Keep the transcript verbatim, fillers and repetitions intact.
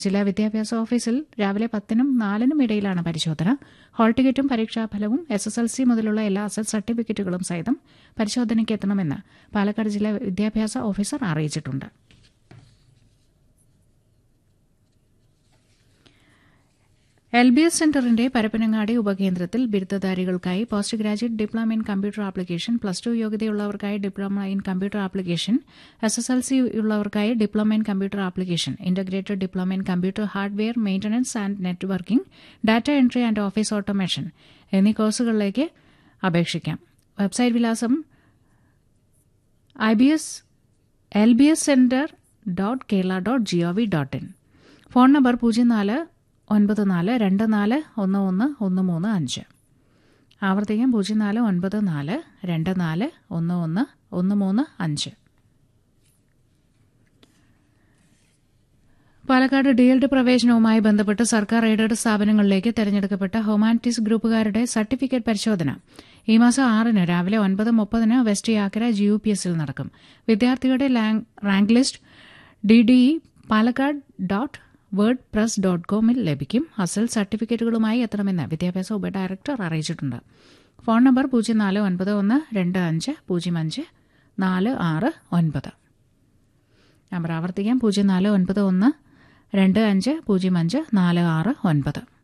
ജില്ലാ വിദ്യാഭ്യാസ ഓഫീസിൽ രാവിലെ പത്തിനും നാലിനും ഇടയിലാണ് പരിശോധന. ഹാൾ ടിക്കറ്റും പരീക്ഷാഫലവും എസ് എസ് എൽ സി മുതലുള്ള എല്ലാ അസറ്റ് സർട്ടിഫിക്കറ്റുകളും സഹിതം പരിശോധനയ്ക്ക് എത്തണമെന്ന് പാലക്കാട് ജില്ലാ വിദ്യാഭ്യാസ ഓഫീസർ അറിയിച്ചിട്ടുണ്ട്. എൽ ബി എസ് സെന്ററിന്റെ Parappanangadi ഉപകേന്ദ്രത്തിൽ ബിരുദധാരികൾക്കായി post graduate diploma in computer application, plus two യോഗ്യതയുള്ളവർക്കായി diploma in computer application, S S L C ഉള്ളവർക്കായി diploma in computer application, integrated diploma in computer hardware maintenance and networking, data entry and office automation എന്നീ കോഴ്സുകളിലേക്ക് അപേക്ഷിക്കാം. Website വിലാസം I B S L B S centre dot Kerala dot G O V dot in. Phone number പൂജ്യം നാല് ഒൻപത് നാല് രണ്ട് നാല് ഒന്ന് ഒന്ന് ഒന്ന് മൂന്ന് അഞ്ച്. ആവർത്തിക്കാം, പൂജ്യം നാല് ഒൻപത് നാല് രണ്ട് നാല് ഒന്ന് ഒന്ന് ഒന്ന് മൂന്ന് അഞ്ച്. പാലക്കാട് ഡി എൽഡ് പ്രവേശനവുമായി ബന്ധപ്പെട്ട് സർക്കാർ എയ്ഡഡ് സ്ഥാപനങ്ങളിലേക്ക് തെരഞ്ഞെടുക്കപ്പെട്ട ഹ്യൂമാനിറ്റീസ് ഗ്രൂപ്പുകാരുടെ സർട്ടിഫിക്കറ്റ് പരിശോധന ഈ മാസം ആറിന് രാവിലെ ഒൻപത് മുപ്പതിന് വെസ്റ്റ് യാക്കര ജി യു പി എസിൽ നടക്കും. വിദ്യാർത്ഥികളുടെ rank list D D E Palakkad dot word press dot കോമിൽ ലഭിക്കും. അസൽ സർട്ടിഫിക്കറ്റുകളുമായി എത്തണമെന്ന് വിദ്യാഭ്യാസ ഉപഡയറക്ടർ അറിയിച്ചിട്ടുണ്ട്. ഫോൺ നമ്പർ പൂജ്യം നാല് ഒൻപത് ഒന്ന് രണ്ട് അഞ്ച് പൂജ്യം അഞ്ച് നാല് ആറ് ഒൻപത്. നമ്പർ ആവർത്തിക്കാം, പൂജ്യം നാല് ഒൻപത് ഒന്ന് രണ്ട് അഞ്ച് പൂജ്യം അഞ്ച് നാല് ആറ് ഒൻപത്.